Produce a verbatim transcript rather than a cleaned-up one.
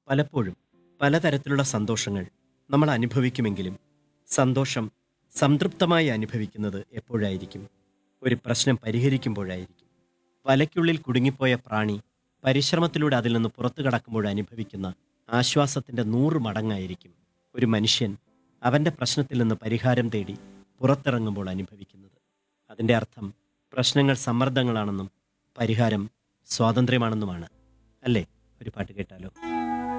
പലപ്പോഴും പലതരത്തിലുള്ള സന്തോഷങ്ങൾ നമ്മൾ അനുഭവിക്കുമെങ്കിലും സന്തോഷം സംതൃപ്തമായി അനുഭവിക്കുന്നത് എപ്പോഴായിരിക്കും? ഒരു പ്രശ്നം പരിഹരിക്കുമ്പോഴായിരിക്കും. വലയ്ക്കുള്ളിൽ കുടുങ്ങിപ്പോയ പ്രാണി പരിശ്രമത്തിലൂടെ അതിൽ നിന്ന് പുറത്തു കടക്കുമ്പോൾ അനുഭവിക്കുന്ന ആശ്വാസത്തിൻ്റെ നൂറ് മടങ്ങായിരിക്കും ഒരു മനുഷ്യൻ അവൻ്റെ പ്രശ്നത്തിൽ നിന്ന് പരിഹാരം തേടി പുറത്തിറങ്ങുമ്പോൾ അനുഭവിക്കുന്നത്. അതിൻ്റെ അർത്ഥം പ്രശ്നങ്ങൾ സമ്മർദ്ദങ്ങളാണെന്നും പരിഹാരം സ്വാതന്ത്ര്യമാണെന്നുമാണ്. അല്ലേ? ഒരു പാട്ട് കേട്ടാലോ?